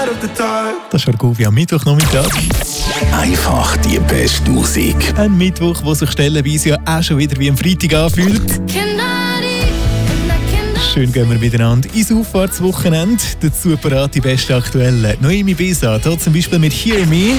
Das ist Argovia am Mittwochnachmittag. Einfach die beste Musik. Ein Mittwoch, der sich stellenweise ja auch schon wieder wie am Freitag anfühlt. Schön gehen wir miteinander ins Auffahrtswochenende. Dazu parat die besten Aktuellen. Noemi Besa, hier zum Beispiel mit «Hear Me».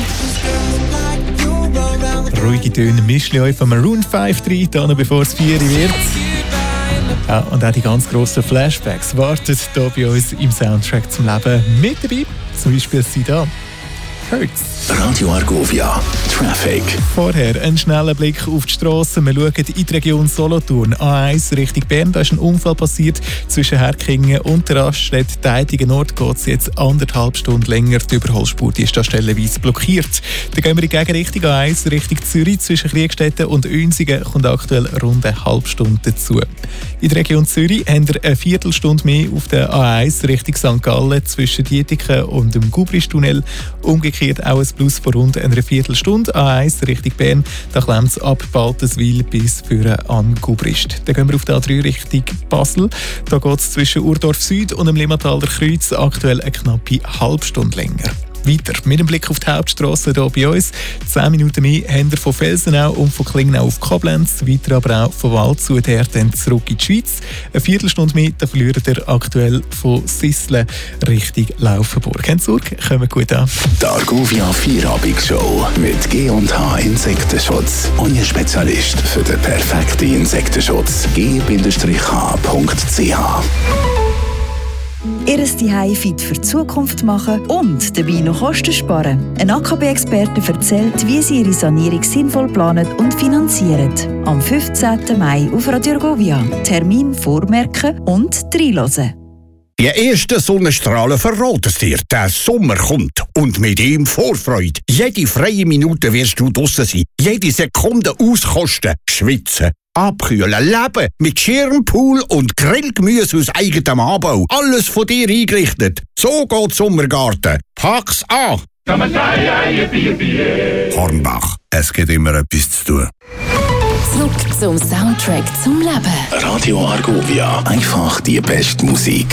Ruhige Töne mischen euch von Maroon 5 rein, dann bevor es 4 wird. Ja, und auch die ganz grossen Flashbacks warten hier bei uns im Soundtrack zum Leben mit dabei. Zum Beispiel sie da. Hurts. Radio Argovia, Traffic. Vorher ein schneller Blick auf die Strasse. Wir schauen in die Region Solothurn. A1 Richtung Bern, da ist ein Unfall passiert zwischen Herkingen und der Raststätte Teidigen Nord. Geht es jetzt 1,5 Stunden länger. Die Überholspur die ist da stellenweise blockiert. Dann gehen wir in die Gegenrichtung A1 Richtung Zürich. Zwischen Kriegstetten und Unsingen kommt aktuell rund eine halbe Stunde dazu. In der Region Zürich haben wir eine Viertelstunde mehr auf der A1 Richtung St. Gallen zwischen Dietiken und dem Gubristunnel. Umgekehrt auch ein Plus von rund einer Viertelstunde. A1 Richtung Bern, da klemmt es ab Baltenswil bis für an Gubrist. Dann gehen wir auf die A3 Richtung Basel. Da geht es zwischen Urdorf Süd und dem Limmataler Kreuz aktuell eine knappe halbe Stunde länger. Weiter mit dem Blick auf die Hauptstrasse hier bei uns. 10 Minuten mehr haben wir von Felsenau und von Klingenau auf Koblenz. Weiter aber auch von Waldshut her dann zurück in die Schweiz. Eine Viertelstunde mehr, da verliert ihr aktuell von Sisslen Richtung Laufenburg. Keine Sorge, kommen gut an. Die Argovia Vierabendsshow mit G&H Insektenschutz. Euer Spezialist für den perfekten Insektenschutz. g-h.ch Ihr Zuhause fit für die Zukunft machen und dabei noch Kosten sparen. Ein AKB-Experte erzählt, wie sie ihre Sanierung sinnvoll planen und finanzieren. Am 15. Mai auf Radio Argovia. Termin vormerken und reinhören. Die ersten Sonnenstrahlen verraten es dir. Der Sommer kommt. Und mit ihm Vorfreude. Jede freie Minute wirst du draussen sein. Jede Sekunde auskosten. Schwitzen. Abkühlen, leben mit Schirmpool und Grillgemüse aus eigenem Anbau. Alles von dir eingerichtet. So geht Sommergarten. Pack's an! Hornbach, es gibt immer etwas zu tun. Zurück zum Soundtrack zum Leben. Radio Argovia, einfach die beste Musik.